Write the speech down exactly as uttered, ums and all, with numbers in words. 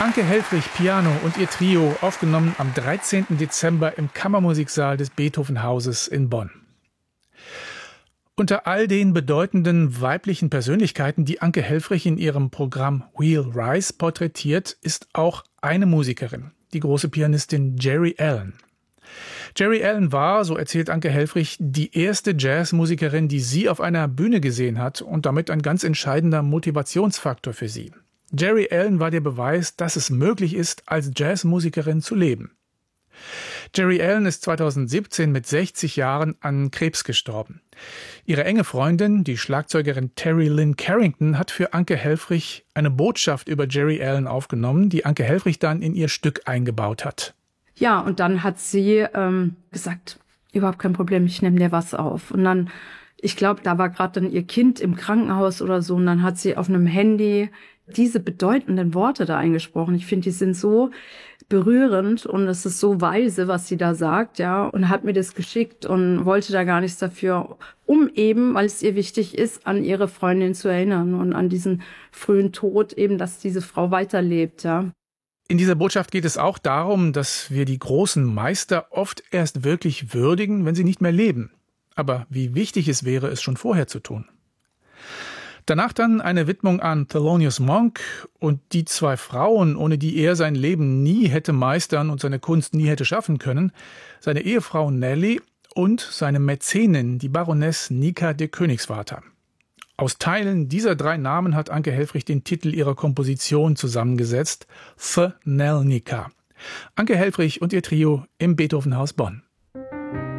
Anke Helfrich, Piano und ihr Trio, aufgenommen am dreizehnten Dezember im Kammermusiksaal des Beethoven-Hauses in Bonn. Unter all den bedeutenden weiblichen Persönlichkeiten, die Anke Helfrich in ihrem Programm Wheel Rise porträtiert, ist auch eine Musikerin, die große Pianistin Geri Allen. Geri Allen war, so erzählt Anke Helfrich, die erste Jazzmusikerin, die sie auf einer Bühne gesehen hat und damit ein ganz entscheidender Motivationsfaktor für sie. Geri Allen war der Beweis, dass es möglich ist, als Jazzmusikerin zu leben. Geri Allen ist zweitausendsiebzehn mit sechzig Jahren an Krebs gestorben. Ihre enge Freundin, die Schlagzeugerin Terry Lynn Carrington, hat für Anke Helfrich eine Botschaft über Geri Allen aufgenommen, die Anke Helfrich dann in ihr Stück eingebaut hat. Ja, und dann hat sie ähm, gesagt, überhaupt kein Problem, ich nehme dir was auf. Und dann, ich glaube, da war gerade dann ihr Kind im Krankenhaus oder so, und dann hat sie auf einem Handy diese bedeutenden Worte da eingesprochen. Ich finde, die sind so berührend und es ist so weise, was sie da sagt, ja, und hat mir das geschickt und wollte da gar nichts dafür, um eben, weil es ihr wichtig ist, an ihre Freundin zu erinnern und an diesen frühen Tod eben, dass diese Frau weiterlebt, ja. In dieser Botschaft geht es auch darum, dass wir die großen Meister oft erst wirklich würdigen, wenn sie nicht mehr leben. Aber wie wichtig es wäre, es schon vorher zu tun. Danach dann eine Widmung an Thelonious Monk und die zwei Frauen, ohne die er sein Leben nie hätte meistern und seine Kunst nie hätte schaffen können, seine Ehefrau Nelly und seine Mäzenin, die Baroness Nika de Königswarter. Aus Teilen dieser drei Namen hat Anke Helfrich den Titel ihrer Komposition zusammengesetzt, Für Nell Nika. Anke Helfrich und ihr Trio im Beethoven-Haus Bonn.